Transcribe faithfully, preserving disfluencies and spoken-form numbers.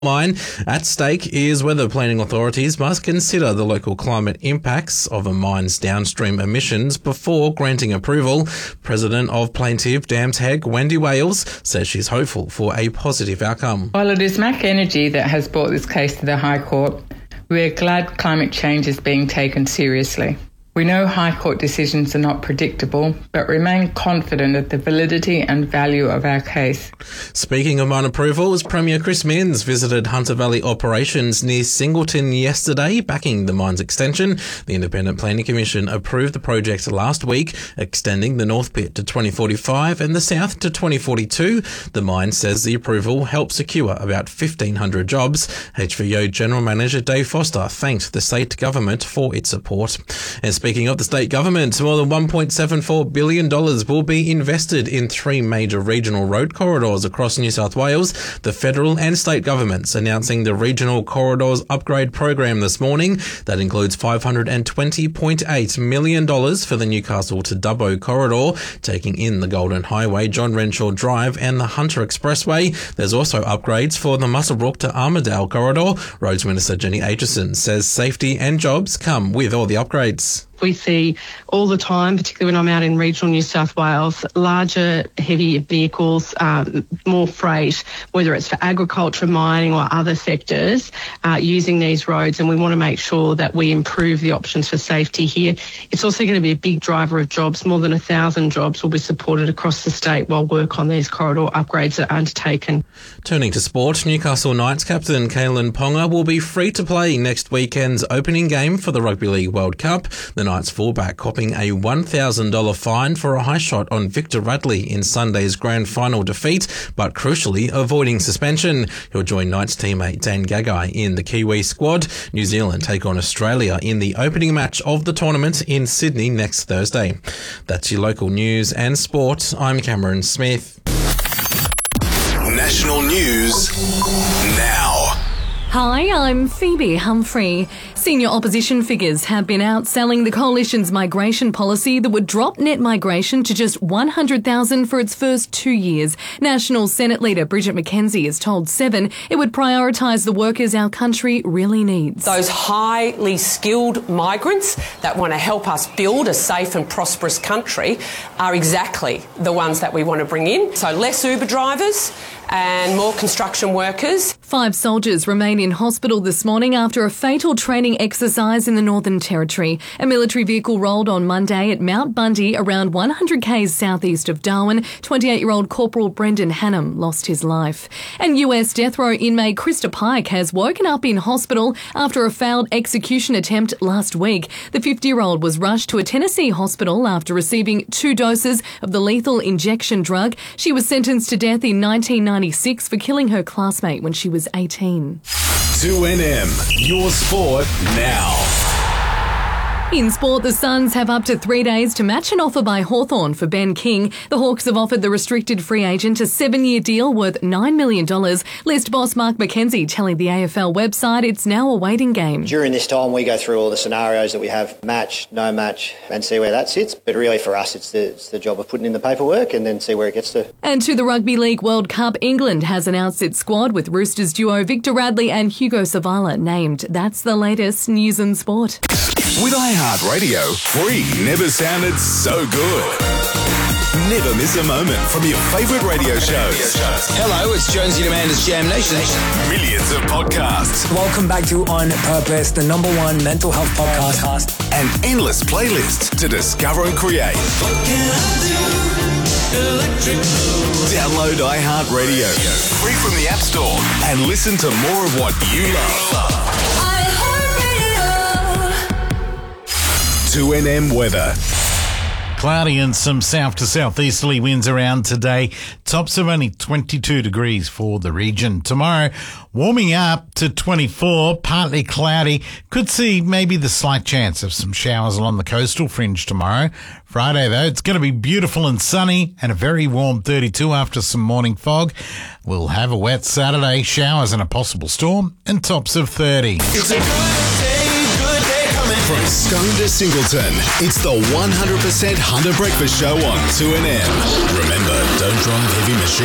Mine. At stake is whether planning authorities must consider the local climate impacts of a mine's downstream emissions before granting approval. President of Plaintiff Dams Heg, Wendy Wales, says she's hopeful for a positive outcome. While it is Mac Energy that has brought this case to the High Court, we are glad climate change is being taken seriously. We know High Court decisions are not predictable, but remain confident of the validity and value of our case. Speaking of mine approvals, Premier Chris Minns visited Hunter Valley operations near Singleton yesterday, backing the mine's extension. The Independent Planning Commission approved the project last week, extending the North Pit to twenty forty-five and the South to twenty forty-two. The mine says the approval helped secure about fifteen hundred jobs. H V O General Manager Dave Foster thanked the state government for its support. And speaking of the state government, more than one point seven four billion dollars will be invested in three major regional road corridors across New South Wales. The federal and state governments announcing the Regional Corridors Upgrade Program this morning. That includes five hundred twenty point eight million dollars for the Newcastle to Dubbo corridor, taking in the Golden Highway, John Renshaw Drive and the Hunter Expressway. There's also upgrades for the Muswellbrook to Armidale corridor. Roads Minister Jenny Aitchison says safety and jobs come with all the upgrades. We see all the time, particularly when I'm out in regional New South Wales, larger, heavy vehicles, um, more freight, whether it's for agriculture, mining or other sectors, uh, using these roads. And we want to make sure that we improve the options for safety here. It's also going to be a big driver of jobs. More than a thousand jobs will be supported across the state while work on these corridor upgrades are undertaken. Turning to sport, Newcastle Knights captain Kalen Ponga will be free to play next weekend's opening game for the Rugby League World Cup. The Knights fullback copping a one thousand dollars fine for a high shot on Victor Radley in Sunday's grand final defeat, but crucially avoiding suspension. He'll join Knights teammate Dan Gagai in the Kiwi squad. New Zealand take on Australia in the opening match of the tournament in Sydney next Thursday. That's your local news and sport. I'm Cameron Smith. National news now. Hi, I'm Phoebe Humphrey. Senior opposition figures have been out selling the coalition's migration policy that would drop net migration to just one hundred thousand for its first two years. National Senate leader Bridget McKenzie has told Seven it would prioritise the workers our country really needs. Those highly skilled migrants that want to help us build a safe and prosperous country are exactly the ones that we want to bring in. So less Uber drivers and more construction workers. Five soldiers remain in hospital this morning after a fatal training exercise in the Northern Territory. A military vehicle rolled on Monday at Mount Bundy, around one hundred k's southeast of Darwin. twenty-eight-year-old Corporal Brendan Hannum lost his life. And U S death row inmate Krista Pike has woken up in hospital after a failed execution attempt last week. The fifty-year-old was rushed to a Tennessee hospital after receiving two doses of the lethal injection drug. She was sentenced to death in nineteen ninety-six for killing her classmate when she was eighteen. two N M, your sport now. In sport, the Suns have up to three days to match an offer by Hawthorn for Ben King. The Hawks have offered the restricted free agent a seven-year deal worth nine million dollars. List boss Mark McKenzie telling the A F L website it's now a waiting game. During this time, we go through all the scenarios that we have, match, no match, and see where that sits. But really for us, it's the, it's the job of putting in the paperwork and then see where it gets to. And to the Rugby League World Cup, England has announced its squad with Roosters duo Victor Radley and Hugo Savala named. That's the latest news and sport. With iHeartRadio, free never sounded so good. Never miss a moment from your favourite radio shows. Hello, it's Jonesy and Amanda's Jam Nation. Millions of podcasts. Welcome back to On Purpose, the number one mental health podcast. And endless playlists to discover and create. Download iHeartRadio, free from the App Store, and listen to more of what you love. two N M weather. Cloudy and some south to southeasterly winds around today. Tops of only twenty-two degrees for the region. Tomorrow, warming up to twenty-four, partly cloudy. Could see maybe the slight chance of some showers along the coastal fringe tomorrow. Friday, though, it's going to be beautiful and sunny and a very warm thirty-two after some morning fog. We'll have a wet Saturday, showers and a possible storm, and tops of thirty. It's a good day, good day coming. From Stone to Singleton, it's the one hundred percent Hunter Breakfast Show on two N M. Remember, don't drive heavy machines.